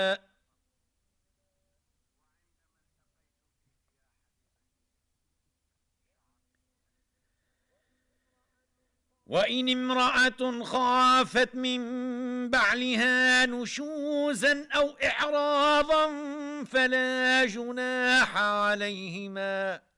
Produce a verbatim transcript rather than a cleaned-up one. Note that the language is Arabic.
وإن امرأة خافت من بعلها نشوزا أو إعراضا فلا جناح عليهما